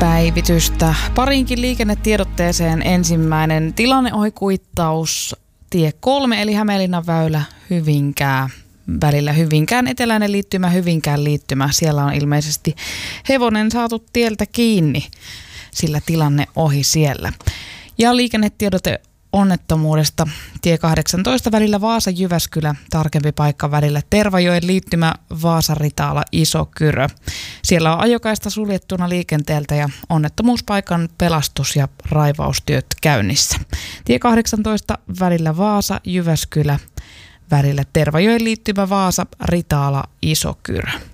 Päivitystä pariinkin liikennetiedotteeseen. Ensimmäinen tilanneohikuittaus tie 3 eli Hämeenlinnan väylä Hyvinkää välillä. Hyvinkään eteläinen liittymä, Hyvinkään liittymä. Siellä on ilmeisesti hevonen saatu tieltä kiinni, sillä tilanne ohi siellä. Ja liikennetiedote onnettomuudesta tie 18 välillä Vaasa-Jyväskylä, tarkempi paikka välillä Tervajoen liittymä Vaasa-Ritaala-Isokyrö. Siellä on ajokaista suljettuna liikenteeltä ja onnettomuuspaikan pelastus- ja raivaustyöt käynnissä. Tie 18 välillä Vaasa-Jyväskylä, välillä Tervajoen liittymä Vaasa-Ritaala-Isokyrö.